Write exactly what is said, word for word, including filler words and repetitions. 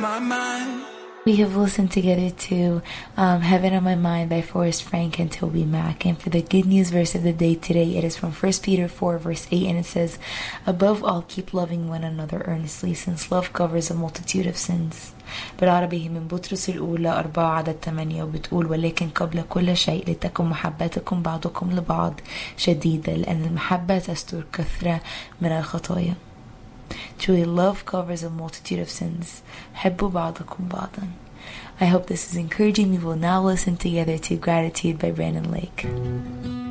my mind. We have listened together to um, Heaven on My Mind by Forrest Frank and Toby Mac. And for the good news verse of the day today, it is from First Peter four, verse eight, and it says, above all, keep loving one another earnestly, since love covers a multitude of sins. بالعربي من بطرس الأولى أربعة عدد ثمانية وبتقول ولكن قبل كل شيء لتكن محبتكم بعضكم لبعض شديدة لأن المحبة تستر كثرة من الخطايا. Truly, love covers a multitude of sins. حبوا بعضكم بعضا. I hope this is encouraging. We will now listen together to Gratitude by Brandon Lake.